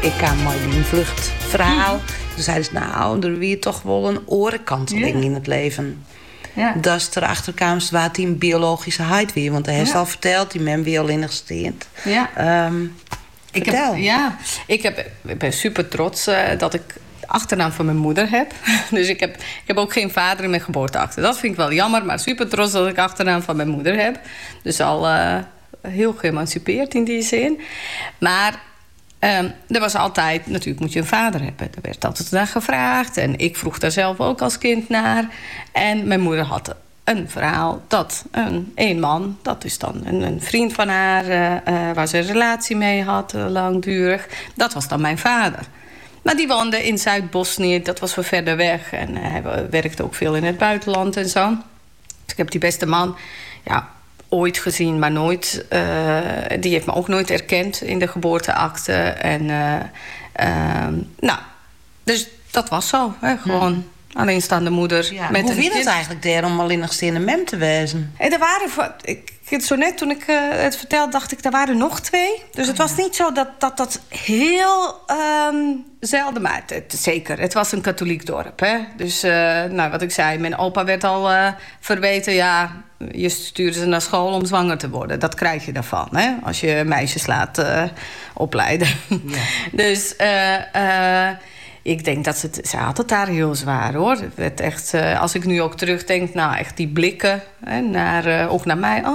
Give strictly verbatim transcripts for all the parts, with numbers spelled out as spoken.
ik kwam met een vluchtverhaal. Mm. Toen zeiden ze, nou, er weer toch wel een orenkanteling yeah. in het leven. Ja. Dat is erachter kwam wat die een biologische huid weer. Want hij heeft ja. al verteld, die men weer al in gesteend. Ja. Um, ik heb, ja, ik, heb, ik ben super trots uh, dat ik de achternaam van mijn moeder heb. Dus ik heb, ik heb ook geen vader in mijn geboorteakte. Dat vind ik wel jammer, maar super trots dat ik de achternaam van mijn moeder heb. Dus al uh, heel geëmancipeerd in die zin. Maar Um, er was altijd, natuurlijk moet je een vader hebben. Er werd altijd naar gevraagd. En ik vroeg daar zelf ook als kind naar. En mijn moeder had een verhaal dat een, een man... dat is dan een, een vriend van haar... Uh, uh, waar ze een relatie mee had, uh, langdurig. Dat was dan mijn vader. Maar die woonde in Zuid-Bosnië. Dat was wel verder weg. En uh, hij werkte ook veel in het buitenland en zo. Dus ik heb die beste man... ja, ooit gezien, maar nooit. Uh, die heeft me ook nooit erkend in de geboorteakte. En uh, uh, nou, dus dat was zo. Hè, gewoon ja. alleenstaande moeder. Ja, met hoe een vind je kind. het eigenlijk daar om alleen nog steeds een mem te wezen? En er waren, ik, zo net toen ik uh, het vertelde, dacht ik, er waren nog twee. Dus het was niet zo dat dat, dat heel um, zelden, maar het, het, zeker. Het was een katholiek dorp. Hè? Dus uh, nou, wat ik zei, mijn opa werd al uh, verweten, ja, je stuurde ze naar school om zwanger te worden. Dat krijg je daarvan, hè? Als je meisjes laat uh, opleiden. Ja. Dus uh, uh, ik denk dat ze het... Ze had het daar heel zwaar, hoor. Het werd echt, uh, als ik nu ook terugdenk, nou, echt die blikken, hè, naar, uh, ook naar mij.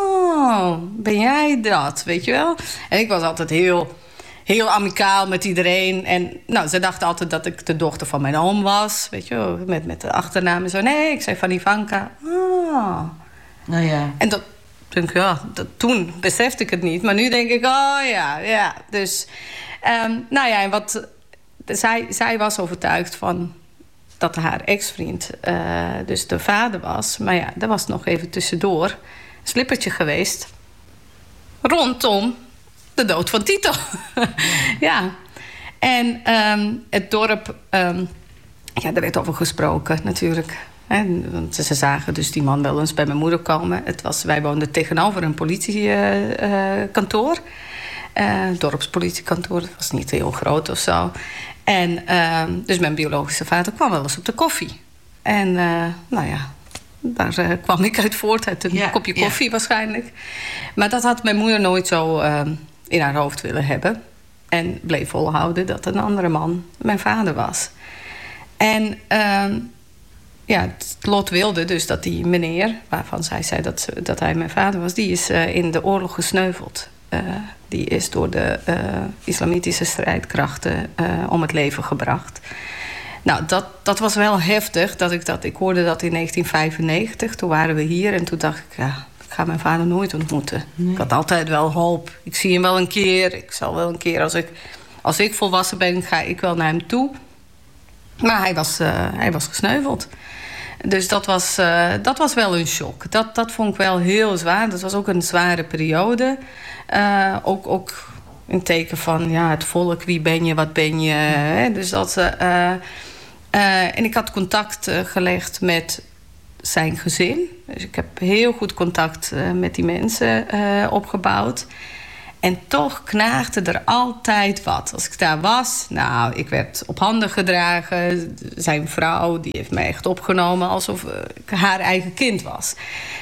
Oh, ben jij dat? Weet je wel? En ik was altijd heel... heel amicaal met iedereen. En nou, ze dachten altijd dat ik de dochter van mijn oom was. Weet je, met, met de achternaam en zo. Nee, ik zei van Ivanka. Oh. Nou ja. En dat, denk ik, ja, dat, toen besefte ik het niet. Maar nu denk ik, oh ja, ja. Dus, um, nou ja, en wat... Zij, zij was overtuigd van dat haar ex-vriend uh, dus de vader was. Maar ja, er was nog even tussendoor een slippertje geweest. Rondom de dood van Tito. Ja. En um, het dorp... Um, ja, daar werd over gesproken natuurlijk. Hè? Want ze zagen dus die man wel eens bij mijn moeder komen. Het was, wij woonden tegenover een politiekantoor. Uh, uh, dorpspolitiekantoor. Het was niet heel groot of zo. En uh, dus mijn biologische vader kwam wel eens op de koffie. En uh, nou ja... Daar uh, kwam ik uit voort, uit een ja, kopje koffie ja. waarschijnlijk. Maar dat had mijn moeder nooit zo uh, in haar hoofd willen hebben. En bleef volhouden dat een andere man mijn vader was. En uh, ja, het lot wilde dus dat die meneer, waarvan zij zei dat, ze, dat hij mijn vader was... die is uh, in de oorlog gesneuveld. Uh, die is door de uh, islamitische strijdkrachten uh, om het leven gebracht... Nou, dat, dat was wel heftig. Dat ik, dat, ik hoorde dat in negentien vijfennegentig. Toen waren we hier en toen dacht ik... ja, ik ga mijn vader nooit ontmoeten. Nee. Ik had altijd wel hoop. Ik zie hem wel een keer. Ik zal wel een keer, als ik, als ik volwassen ben... ga ik wel naar hem toe. Maar hij was, uh, hij was gesneuveld. Dus dat was, uh, dat was wel een shock. Dat, dat vond ik wel heel zwaar. Dat was ook een zware periode. Uh, ook... ook een teken van ja, het volk, wie ben je, wat ben je. Hè? Dus dat, uh, uh, en ik had contact uh, gelegd met zijn gezin. Dus ik heb heel goed contact uh, met die mensen uh, opgebouwd. En toch knaagde er altijd wat. Als ik daar was, nou, ik werd op handen gedragen. Zijn vrouw, die heeft mij echt opgenomen alsof ik haar eigen kind was.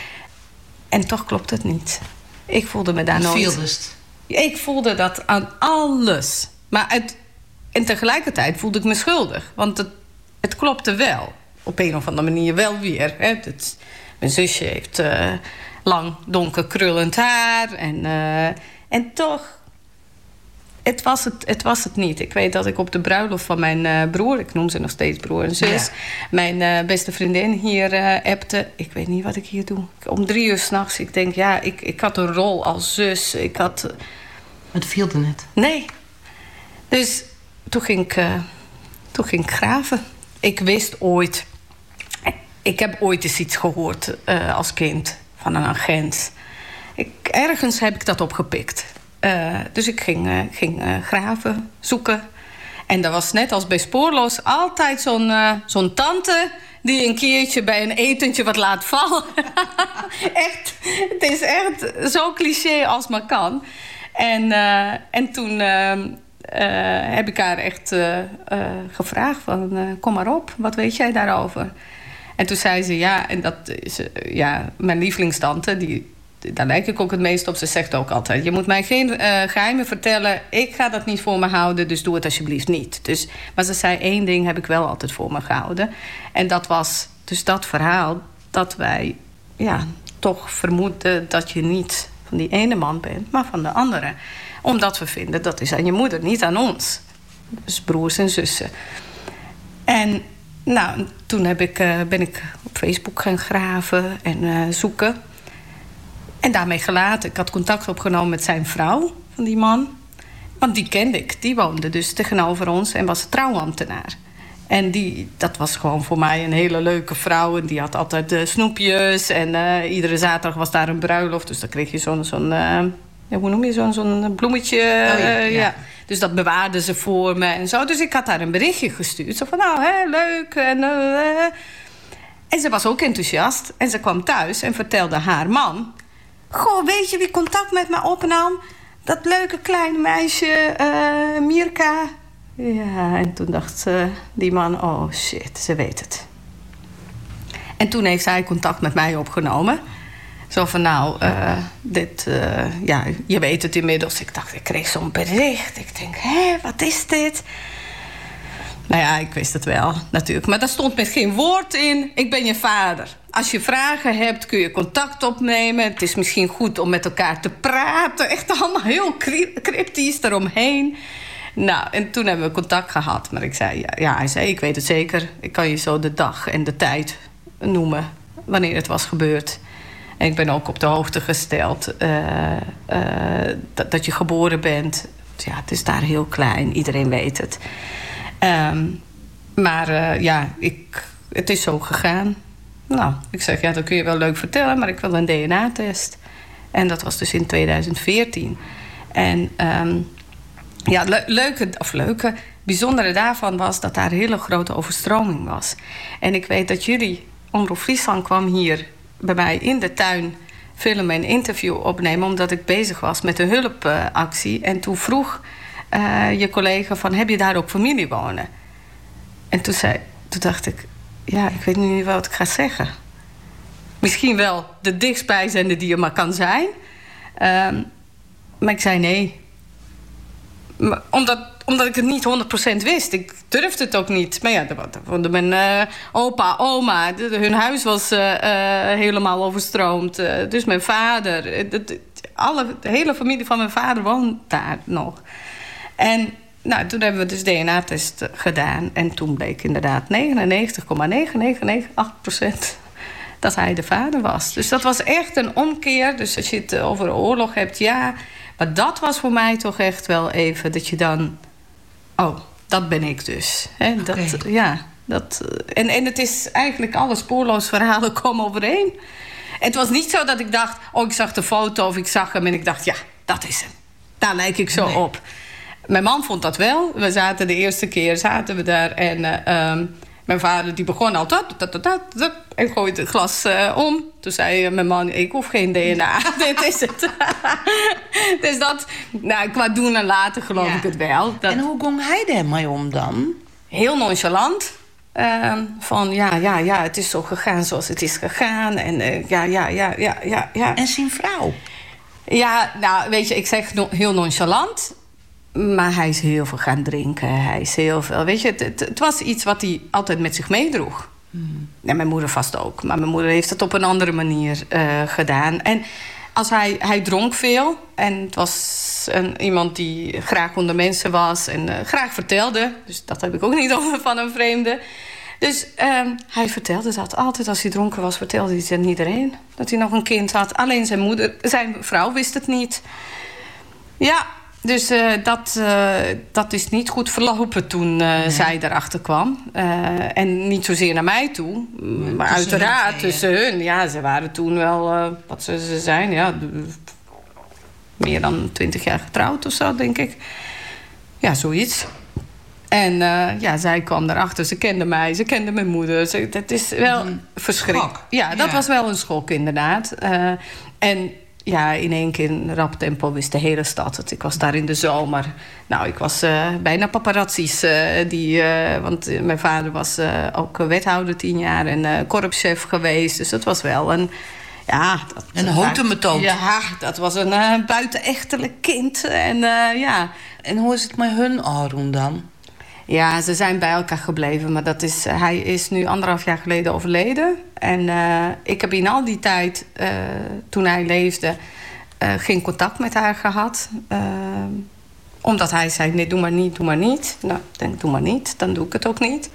En toch klopt het niet. Ik voelde me daar nooit... Ik voelde dat aan alles. Maar het, en tegelijkertijd voelde ik me schuldig. Want het, het klopte wel. Op een of andere manier wel weer. Hè. Het, mijn zusje heeft uh, lang, donker, krullend haar. En, uh, en toch... Het was het, het was het niet. Ik weet dat ik op de bruiloft van mijn uh, broer... ik noem ze nog steeds broer en zus... Ja. mijn uh, beste vriendin hier uh, appte. Ik weet niet wat ik hier doe. Om drie uur 's nachts. Ik denk, ja, ik, ik had een rol als zus. Ik had... Uh... Het viel er net. Nee. Dus toen ging ik, uh, toen ging ik graven. Ik wist ooit... Ik heb ooit eens iets gehoord uh, als kind. Van een agent. Ik, ergens heb ik dat opgepikt. Uh, dus ik ging, uh, ging uh, graven, zoeken. En dat was net als bij Spoorloos altijd zo'n, uh, zo'n tante... die een keertje bij een etentje wat laat vallen. Echt, het is echt zo cliché als maar kan. En, uh, en toen uh, heb ik haar echt uh, uh, gevraagd van... Uh, kom maar op, wat weet jij daarover? En toen zei ze, ja, en dat is uh, ja, mijn lievelingstante... Die, daar lijk ik ook het meest op. Ze zegt ook altijd... je moet mij geen uh, geheimen vertellen. Ik ga dat niet voor me houden, dus doe het alsjeblieft niet. Dus, maar ze zei, één ding heb ik wel altijd voor me gehouden. En dat was dus dat verhaal... dat wij ja, toch vermoeden dat je niet van die ene man bent... maar van de andere. Omdat we vinden, dat is aan je moeder, niet aan ons. Dus broers en zussen. En nou, toen heb ik, uh, ben ik op Facebook gaan graven en uh, zoeken... En daarmee gelaten. Ik had contact opgenomen met zijn vrouw, van die man. Want die kende ik. Die woonde dus tegenover ons en was trouwambtenaar. En die, dat was gewoon voor mij een hele leuke vrouw. En die had altijd uh, snoepjes. En uh, iedere zaterdag was daar een bruiloft. Dus dan kreeg je zo'n... zo'n uh, ja, hoe noem je zo'n zo'n bloemetje? Oh, ja, uh, ja. Ja. Dus dat bewaarde ze voor me en zo. Dus ik had haar een berichtje gestuurd. Zo van, nou, hè, leuk. En, uh, en ze was ook enthousiast. En ze kwam thuis en vertelde haar man... Goh, weet je wie contact met me opnam? Dat leuke kleine meisje, uh, Mirka. Ja, en toen dacht uh, die man, oh shit, ze weet het. En toen heeft zij contact met mij opgenomen. Zo van, nou, uh, dit, uh, ja, je weet het inmiddels. Ik dacht, ik kreeg zo'n bericht. Ik denk, hé, wat is dit? Nou ja, ik wist het wel, natuurlijk. Maar daar stond met geen woord in. Ik ben je vader. Als je vragen hebt, kun je contact opnemen. Het is misschien goed om met elkaar te praten. Echt allemaal heel cryptisch eromheen. Nou, en toen hebben we contact gehad. Maar ik zei, ja, ja, hij zei, ik weet het zeker. Ik kan je zo de dag en de tijd noemen wanneer het was gebeurd. En ik ben ook op de hoogte gesteld uh, uh, dat, dat je geboren bent. Ja, het is daar heel klein. Iedereen weet het. Um, maar uh, ja, ik, het is zo gegaan. Nou, ik zeg, ja, dat kun je wel leuk vertellen... maar ik wil een D N A-test. En dat was dus in tweeduizend veertien. En um, ja, le- leuke, of leuke, bijzondere daarvan was... dat daar een hele grote overstroming was. En ik weet dat jullie, Omroep Friesland, kwam hier bij mij in de tuin... filmen en interview opnemen... omdat ik bezig was met een hulpactie. Uh, en toen vroeg uh, je collega van, heb je daar ook familie wonen? En toen, zei, toen dacht ik... ja, ik weet nu niet wat ik ga zeggen. Misschien wel de dichtstbijzijnde die je maar kan zijn. Um, maar ik zei nee. Maar omdat, omdat ik het niet honderd procent wist. Ik durfde het ook niet. Maar ja, dat vonden mijn uh, opa, oma. De, de, hun huis was uh, uh, helemaal overstroomd. Uh, dus mijn vader. De, de, alle, de hele familie van mijn vader woont daar nog. En... nou, toen hebben we dus D N A-test gedaan. En toen bleek inderdaad negenennegentig komma negen negen negen acht procent dat hij de vader was. Dus dat was echt een omkeer. Dus als je het over de oorlog hebt, ja. Maar dat was voor mij toch echt wel even dat je dan... oh, dat ben ik dus. Hè? Okay. Dat, ja, dat, en, en het is eigenlijk alle spoorloos verhalen komen overeen. Het was niet zo dat ik dacht... oh, ik zag de foto of ik zag hem en ik dacht... ja, dat is hem. Daar lijk ik zo nee. op. Mijn man vond dat wel. We zaten de eerste keer zaten we daar en uh, um, mijn vader die begon al dat, dat, dat, dat, dat, en gooide het glas uh, om. Toen zei uh, mijn man, ik hoef geen D N A. Dit is het. Dus dat, nou, qua doen en laten geloof ja. ik het wel. Dat... En hoe ging hij ermee om dan? Heel nonchalant. Uh, van ja, ja, ja, het is zo gegaan zoals het is gegaan. En uh, ja, ja, ja, ja, ja, ja. En zijn vrouw? Ja, nou, weet je, ik zeg no- heel nonchalant. Maar hij is heel veel gaan drinken. Hij is heel veel... Weet je, het, het, het was iets wat hij altijd met zich meedroeg. Mm. En mijn moeder vast ook. Maar mijn moeder heeft het op een andere manier uh, gedaan. En als hij, hij dronk veel. En het was een, iemand die graag onder mensen was. En uh, graag vertelde. Dus dat heb ik ook niet over van een vreemde. Dus uh, hij vertelde dat. Altijd als hij dronken was, vertelde hij het aan iedereen. Dat hij nog een kind had. Alleen zijn moeder, zijn vrouw wist het niet. Ja... Dus uh, dat, uh, dat is niet goed verlopen toen uh, nee. zij erachter kwam. Uh, en niet zozeer naar mij toe. Nee, maar tussen uiteraard hun, tussen hun. Ja, ze waren toen wel, uh, wat ze, ze zijn, ja, de, meer dan twintig jaar getrouwd of zo, denk ik. Ja, zoiets. En uh, ja, zij kwam erachter. Ze kende mij, ze kende mijn moeder. Ze, dat is wel verschrikkelijk. Ja, dat ja. was wel een schok, inderdaad. Uh, en ja, in één keer in rap tempo wist de hele stad het. Ik was daar in de zomer. Nou, ik was uh, bijna paparazzi's. Uh, die, uh, want uh, mijn vader was uh, ook wethouder tien jaar en uh, korpschef geweest. Dus dat was wel een... Ja, dat, een hotemethode. Ja, dat was een uh, buitenechtelijk kind. En, uh, ja. en hoe is het met hun Arun dan? Ja, ze zijn bij elkaar gebleven. Maar dat is, hij is nu anderhalf jaar geleden overleden. En uh, ik heb in al die tijd, uh, toen hij leefde... Uh, geen contact met haar gehad. Uh, omdat hij zei, nee, doe maar niet, doe maar niet. Nou, ik denk, doe maar niet. Dan doe ik het ook niet.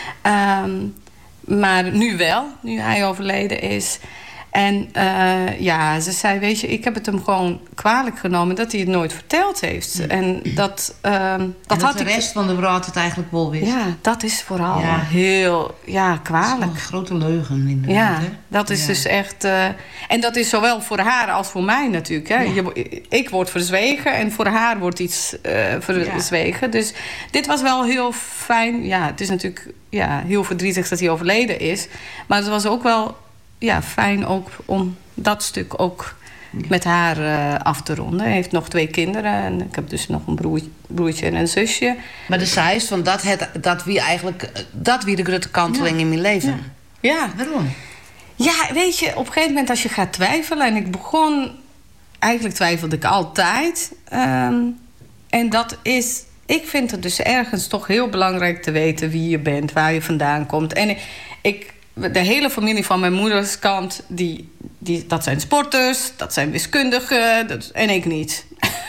Um, maar nu wel, nu hij overleden is... En uh, ja, ze zei, weet je, ik heb het hem gewoon kwalijk genomen... dat hij het nooit verteld heeft. Ja. En dat, uh, dat, en dat had de rest ik... van de brood het eigenlijk wel wist. Ja, dat is vooral ja. heel ja, kwalijk. Dat is een grote leugen inderdaad. Ja, dat is ja. dus echt... Uh, en dat is zowel voor haar als voor mij natuurlijk. Hè. Ja. Je, ik word verzwegen en voor haar wordt iets uh, verzwegen. Ja. Dus dit was wel heel fijn. Ja, het is natuurlijk ja, heel verdrietig dat hij overleden is. Maar het was ook wel... Ja, fijn ook om dat stuk ook met haar uh, af te ronden. Hij heeft nog twee kinderen en ik heb dus nog een broer, broertje en een zusje. Maar de zei is van dat, het, dat wie eigenlijk dat wie de grote kanteling ja. in mijn leven. Ja. ja. Waarom? Ja, weet je, op een gegeven moment als je gaat twijfelen... en ik begon... Eigenlijk twijfelde ik altijd. Um, en dat is... Ik vind het dus ergens toch heel belangrijk te weten wie je bent, waar je vandaan komt. En ik... De hele familie van mijn moeders kant, die, die, dat zijn sporters, dat zijn wiskundigen, dat, en ik niet.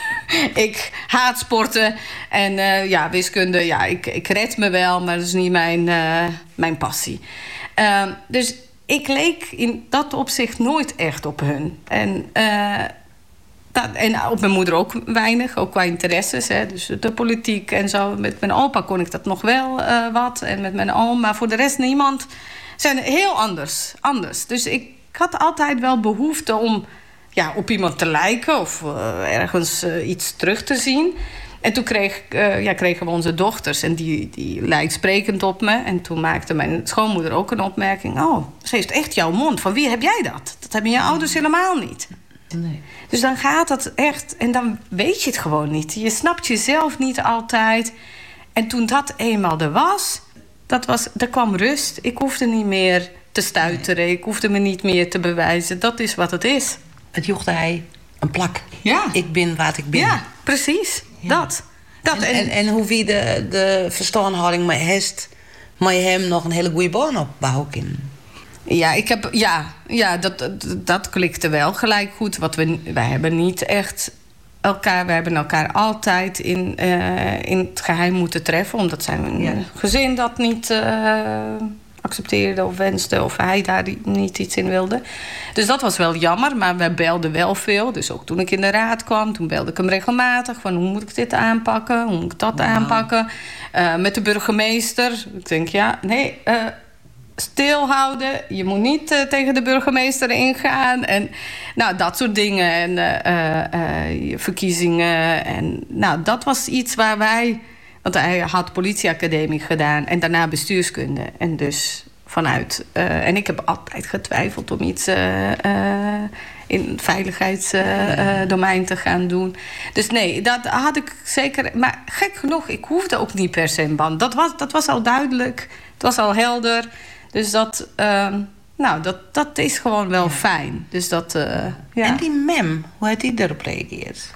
Ik haat sporten en uh, ja, wiskunde, ja, ik, ik red me wel, maar dat is niet mijn, uh, mijn passie. Uh, dus ik leek in dat opzicht nooit echt op hun. En, uh, dat, en op mijn moeder ook weinig, ook qua interesses. Hè, dus de politiek en zo. Met mijn opa kon ik dat nog wel uh, wat en met mijn oom, maar voor de rest niemand... zijn heel anders, anders. Dus ik had altijd wel behoefte om ja, op iemand te lijken... of uh, ergens uh, iets terug te zien. En toen kreeg, uh, ja, kregen we onze dochters en die, die lijkt sprekend op me. En toen maakte mijn schoonmoeder ook een opmerking... oh, ze heeft echt jouw mond. Van wie heb jij dat? Dat hebben je ouders helemaal niet. Nee. Dus dan gaat dat echt... en dan weet je het gewoon niet. Je snapt jezelf niet altijd. En toen dat eenmaal er was... Dat was, er kwam rust. Ik hoefde niet meer te stuiteren. Ik hoefde me niet meer te bewijzen. Dat is wat het is. Het joegde hij een plak. Ja. Ik ben wat ik ben. Ja, precies. Ja. Dat. dat. En, en, en hoe wie de, de verstandhouding met heeft... maar je hem nog een hele goede baan opbouwen in. Ja, ik heb, ja, ja dat, dat, dat klikte wel gelijk goed. Wat we, wij hebben niet echt... elkaar, we hebben elkaar altijd in, uh, in het geheim moeten treffen... omdat zijn ja. gezin dat niet uh, accepteerde of wenste... of hij daar niet iets in wilde. Dus dat was wel jammer, maar we belden wel veel. Dus ook toen ik in de raad kwam, toen belde ik hem regelmatig... van hoe moet ik dit aanpakken, hoe moet ik dat wow. aanpakken... Uh, met de burgemeester. Ik denk, ja, nee... Uh, stilhouden, je moet niet uh, tegen de burgemeester ingaan. En nou, dat soort dingen. En uh, uh, verkiezingen. En nou, dat was iets waar wij... Want hij had politieacademie gedaan en daarna bestuurskunde. En dus vanuit... Uh, en ik heb altijd getwijfeld om iets uh, uh, in het veiligheidsdomein uh, uh, te gaan doen. Dus nee, dat had ik zeker... Maar gek genoeg, ik hoefde ook niet per se een band. Dat was, dat was al duidelijk. Het was al helder. Dus dat, uh, nou, dat, dat is gewoon wel ja. fijn. Dus dat, uh, ja. En die mem, hoe heeft die erop gereageerd?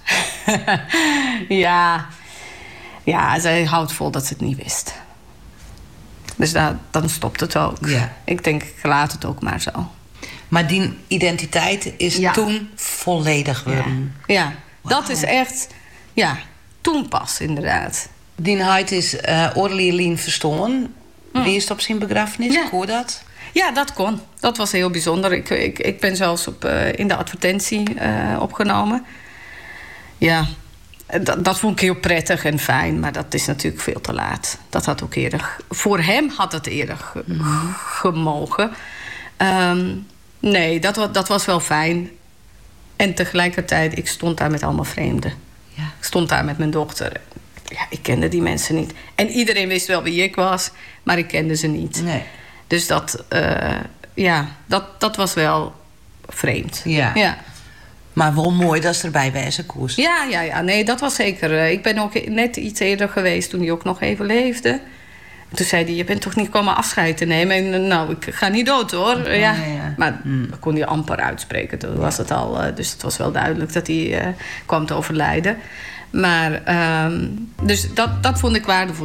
ja. ja, zij houdt vol dat ze het niet wist. Dus daar, dan stopt het ook. Ja. Ik denk, ik laat het ook maar zo. Maar die identiteit is ja. toen volledig geworden? Ja, ja. Wow. Dat is echt, ja, toen pas inderdaad. Die huid is uh, Orly verstaan. Mm. Wie is het op zijn begrafenis? Ja. Hoe dat? Ja, dat kon. Dat was heel bijzonder. Ik, ik, ik ben zelfs op, uh, in de advertentie uh, opgenomen. Ja, dat, dat vond ik heel prettig en fijn. Maar dat is natuurlijk veel te laat. Dat had ook eerder... Voor hem had het eerder ge, mm. gemogen. Um, nee, dat, dat was wel fijn. En tegelijkertijd, ik stond daar met allemaal vreemden. Ja. Ik stond daar met mijn dochter... Ja, ik kende die mensen niet. En iedereen wist wel wie ik was, maar ik kende ze niet. Nee. Dus dat, uh, ja, dat, dat was wel vreemd. Ja. ja. Maar wel mooi dat ze erbij wezen koers. Ja, ja, ja, nee, dat was zeker. Ik ben ook net iets eerder geweest toen hij ook nog even leefde. Toen zei hij, je bent toch niet komen afscheid te nemen? En nou, ik ga niet dood hoor. Oh, ja. Ja, ja. Maar mm. dat kon hij amper uitspreken. Toen was het al, dus het was wel duidelijk dat hij uh, kwam te overlijden. Maar, um, dus dat, dat vond ik waardevol.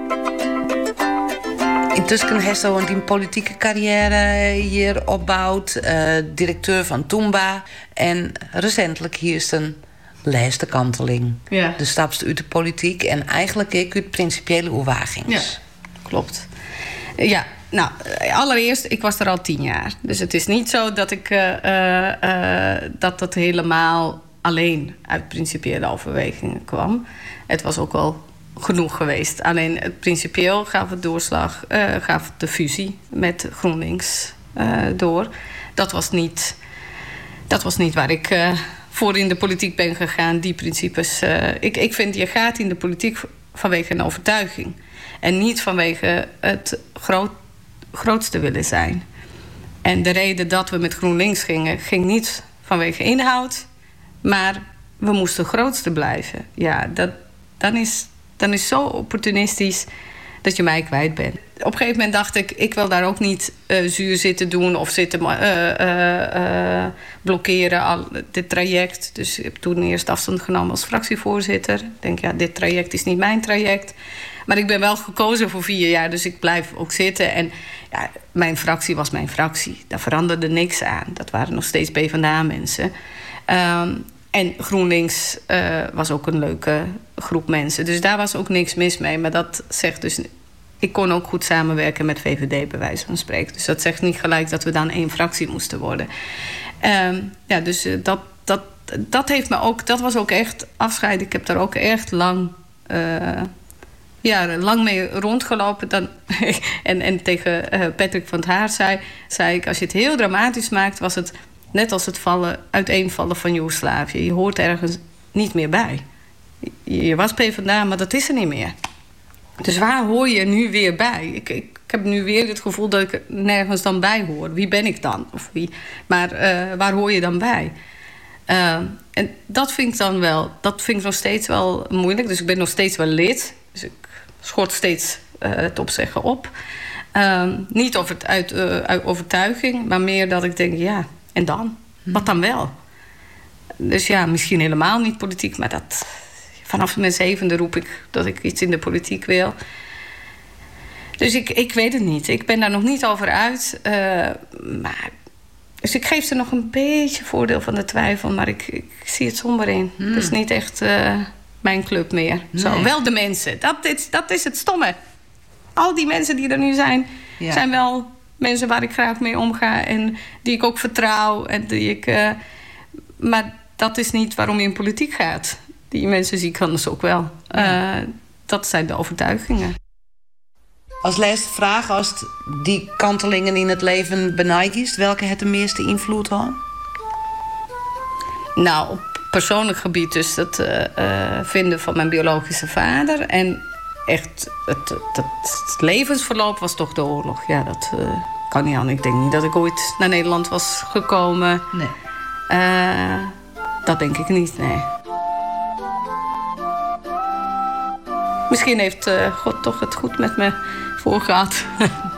Intussen heeft hij een politieke carrière hier opgebouwd. Uh, directeur van Toomba. En recentelijk hier is een laatste kanteling. Ja. De stapste uit de politiek. En eigenlijk ik uit principiële overwegingen. Ja, klopt. Ja, nou, allereerst, ik was er al tien jaar. Dus het is niet zo dat ik uh, uh, dat het helemaal alleen uit principiële overwegingen kwam. Het was ook wel genoeg geweest. Alleen het principieel gaf het doorslag, uh, gaf de fusie met GroenLinks uh, door. Dat was niet, dat was niet waar ik uh, voor in de politiek ben gegaan. Die principes. Uh, ik, ik vind, je gaat in de politiek vanwege een overtuiging. En niet vanwege het groot, grootste willen zijn. En de reden dat we met GroenLinks gingen, ging niet vanwege inhoud. Maar we moesten grootste blijven. Ja, dat, dan is... dan is het zo opportunistisch dat je mij kwijt bent. Op een gegeven moment dacht ik, ik wil daar ook niet uh, zuur zitten doen of zitten uh, uh, uh, blokkeren al dit traject. Dus ik heb toen eerst afstand genomen als fractievoorzitter. Ik denk, ja, dit traject is niet mijn traject. Maar ik ben wel gekozen voor vier jaar, dus ik blijf ook zitten. En ja, mijn fractie was mijn fractie. Daar veranderde niks aan. Dat waren nog steeds PvdA-mensen. Um, En GroenLinks uh, was ook een leuke groep mensen. Dus daar was ook niks mis mee. Maar dat zegt dus... Ik kon ook goed samenwerken met V V D, bij wijze van spreken. Dus dat zegt niet gelijk dat we dan één fractie moesten worden. Um, ja, dus uh, dat, dat, dat heeft me ook... Dat was ook echt afscheid. Ik heb daar ook echt lang... Uh, ja, lang mee rondgelopen. Dan, en, en tegen uh, Patrick van 't Haar zei, zei ik... Als je het heel dramatisch maakt, was het... Net als het vallen, uiteenvallen van Joegoslavië. Je hoort ergens niet meer bij. Je was PvdA, maar dat is er niet meer. Dus waar hoor je nu weer bij? Ik, ik, ik heb nu weer het gevoel dat ik nergens dan bij hoor. Wie ben ik dan? Of wie? Maar uh, waar hoor je dan bij? Uh, en dat vind ik dan wel... Dat vind ik nog steeds wel moeilijk. Dus ik ben nog steeds wel lid. Dus ik schort steeds uh, het opzeggen op. Uh, niet over het uit, uh, uit overtuiging, maar meer dat ik denk... ja. En dan? Wat dan wel? Dus ja, misschien helemaal niet politiek... maar dat, vanaf mijn zevende roep ik dat ik iets in de politiek wil. Dus ik, ik weet het niet. Ik ben daar nog niet over uit. Uh, maar, dus ik geef ze nog een beetje voordeel van de twijfel... maar ik, ik zie het somber in. Hmm. Het is niet echt uh, mijn club meer. Nee. Zo, wel de mensen. Dat is, dat is het stomme. Al die mensen die er nu zijn... Ja. zijn wel... mensen waar ik graag mee omga en die ik ook vertrouw. En die ik, uh, maar dat is niet waarom je in politiek gaat. Die mensen zie ik anders ook wel. Uh, dat zijn de overtuigingen. Als laatste vraag, als het die kantelingen in het leven benijkt, welke het de meeste invloed had? Nou, op persoonlijk gebied dus het uh, uh, vinden van mijn biologische vader. En echt, het, het, het levensverloop was toch de oorlog. Ja, dat uh, kan niet aan. Ik denk niet dat ik ooit naar Nederland was gekomen. Nee. Uh, dat denk ik niet, nee. Misschien heeft uh, God toch het goed met me voorgehad.